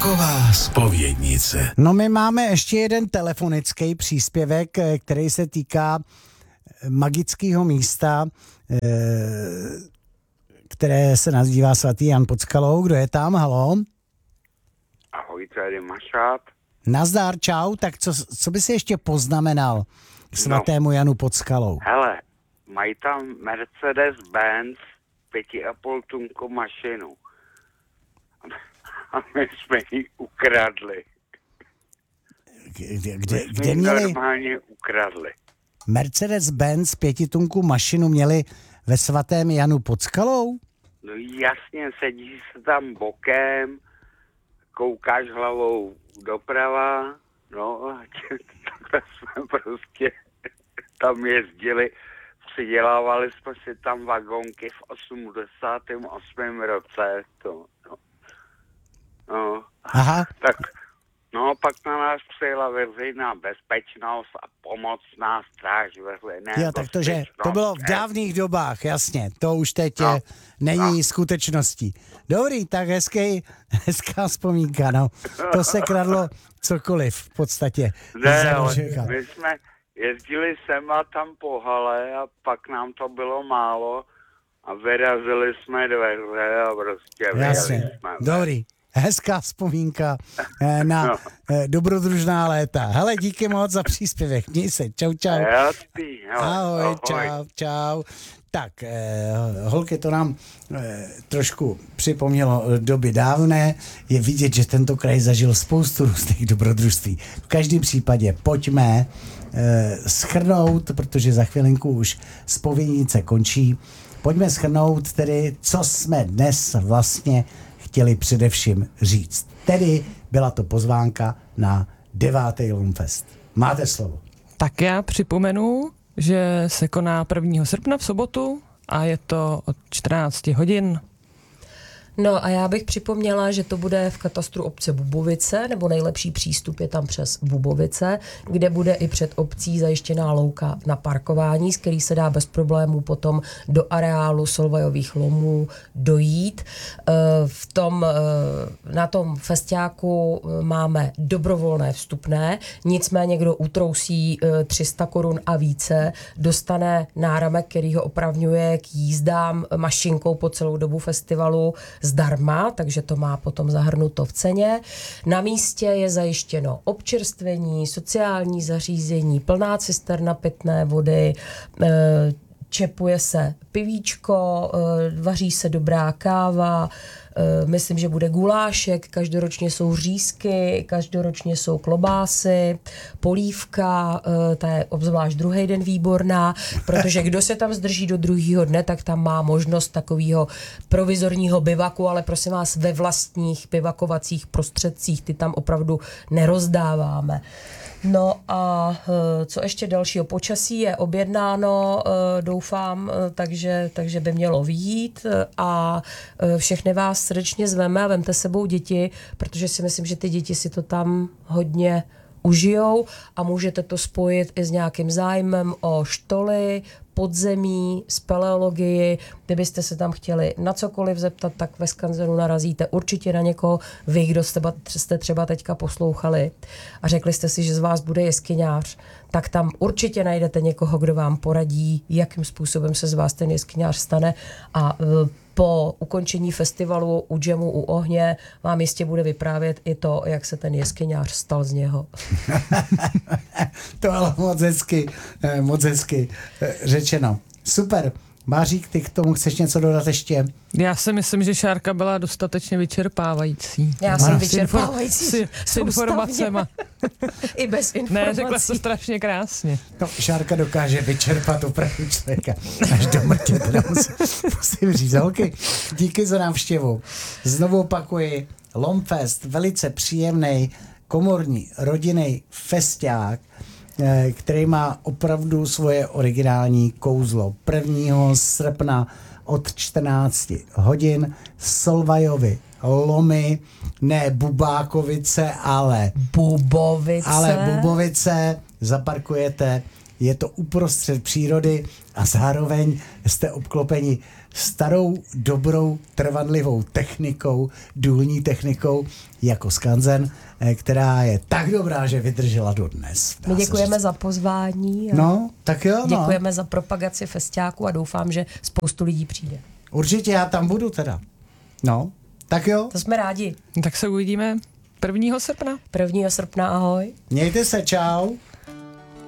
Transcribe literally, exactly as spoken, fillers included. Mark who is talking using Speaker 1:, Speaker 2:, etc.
Speaker 1: Šárková zpovědnice.
Speaker 2: No my máme ještě jeden telefonický příspěvek, který se týká magického místa, které se nazývá Svatý Jan pod Skalou. Kdo je tam? Haló?
Speaker 3: Ahoj, tady Mašát.
Speaker 2: Nazdar, čau. Tak co, co by si ještě poznamenal k Svatému Janu pod Skalou?
Speaker 3: Hele, mají tam Mercedes-Benz pěti a půl tunku mašinu. A my jsme ji ukradli.
Speaker 2: Kde, kde,
Speaker 3: my jsme
Speaker 2: kde
Speaker 3: ji
Speaker 2: měli
Speaker 3: normálně ukradli.
Speaker 2: Mercedes-Benz pětitunku mašinu měli ve Svatém Janu pod Skalou?
Speaker 3: No jasně, sedíš se tam bokem, koukáš hlavou doprava, no a takhle jsme prostě tam jezdili, přidělávali jsme si tam vagonky v osmdesátém osmém roce, to, no. No,
Speaker 2: Aha.
Speaker 3: tak, no, pak na nás přijela veřejná bezpečnost a pomocná stráž veřejné
Speaker 2: Jo, tak to, že to bylo v dávných dobách, jasně, to už teď
Speaker 3: no,
Speaker 2: není
Speaker 3: no.
Speaker 2: skutečností. Dobrý, tak hezký, hezká vzpomínka, no. To se kradlo cokoliv v podstatě.
Speaker 3: Ne, ale my jsme jezdili sem a tam po hale a pak nám to bylo málo a vyrazili jsme dveře a prostě
Speaker 2: jasně,
Speaker 3: vyjeli jsme.
Speaker 2: dobrý. Hezká vzpomínka na no. dobrodružná léta. Hele, díky moc za příspěvek. Měj se. Čau, čau.
Speaker 3: Jasný,
Speaker 2: ahoj, ahoj, čau, čau. Tak, eh, holky, to nám eh, trošku připomnělo doby dávné. Je vidět, že tento kraj zažil spoustu různých dobrodružství. V každém případě pojďme eh, shrnout, protože za chvilinku už zpovědnice končí. Pojďme shrnout tedy, co jsme dnes vlastně chtěli především říct. Tedy byla to pozvánka na devátý Lomfest. Máte slovo.
Speaker 4: Tak já připomenu, že se koná prvního srpna v sobotu a je to od čtrnáct hodin.
Speaker 5: No a já bych připomněla, že to bude v katastru obce Bubovice, nebo nejlepší přístup je tam přes Bubovice, kde bude i před obcí zajištěná louka na parkování, z který se dá bez problémů potom do areálu Solvajových lomů dojít. V tom, na tom festiáku máme dobrovolné vstupné, nicméně kdo utrousí tři sta korun a více, dostane náramek, který ho opravňuje k jízdám mašinkou po celou dobu festivalu zdarma, takže to má potom zahrnuto v ceně. Na místě je zajištěno občerstvení, sociální zařízení, plná cisterna pitné vody, čepuje se pivíčko, vaří se dobrá káva, myslím, že bude gulášek, každoročně jsou řízky, každoročně jsou klobásy, polívka, ta je obzvlášť druhý den výborná, protože kdo se tam zdrží do druhého dne, tak tam má možnost takového provizorního bivaku, ale prosím vás, ve vlastních bivakovacích prostředcích, ty tam opravdu nerozdáváme. No a co ještě dalšího? Počasí je objednáno, doufám, takže, takže by mělo vyjít a všechny vás srdečně zveme a vemte sebou děti, protože si myslím, že ty děti si to tam hodně užijou a můžete to spojit i s nějakým zájmem o štoly, podzemí, speleologii. Kdybyste se tam chtěli na cokoliv zeptat, tak ve Skanzenu narazíte určitě na někoho. Vy, kdo jste, jste třeba teďka poslouchali a řekli jste si, že z vás bude jeskyňář, tak tam určitě najdete někoho, kdo vám poradí, jakým způsobem se z vás ten jeskyňář stane a po ukončení festivalu u džemu u ohně vám jistě bude vyprávět i to, jak se ten jeskyňář stal z něho.
Speaker 2: To ale moc hezky, moc hezky řečeno. Super. Mářík, ty k tomu chceš něco dodat ještě?
Speaker 4: Já si myslím, že Šárka byla dostatečně vyčerpávající.
Speaker 5: Já jsem vyčerpávající.
Speaker 4: S, s informacema.
Speaker 5: I bez informací.
Speaker 4: Ne, řekla to strašně krásně.
Speaker 2: No, Šárka dokáže vyčerpat opravdu člověka až do mrtě. Musím, musím říct, holky, díky za návštěvu. Znovu opakuji, Lomfest, velice příjemný, komorní, rodinný festiák, který má opravdu svoje originální kouzlo. prvního srpna od čtrnácti hodin Solvajovy lomy, ne Bubákovice, ale
Speaker 5: Bubovice.
Speaker 2: Ale Bubovice, zaparkujete, je to uprostřed přírody a zároveň jste obklopeni starou, dobrou, trvanlivou technikou, důlní technikou jako skanzen, eh, která je tak dobrá, že vydržela dodnes.
Speaker 5: My děkujeme za pozvání. A
Speaker 2: No, tak jo, no.
Speaker 5: děkujeme za propagaci festiáku a doufám, že spoustu lidí přijde.
Speaker 2: Určitě já tam budu teda. No, tak jo.
Speaker 5: To jsme rádi.
Speaker 4: Tak se uvidíme prvního srpna.
Speaker 5: prvního srpna, ahoj.
Speaker 2: Mějte se, čau.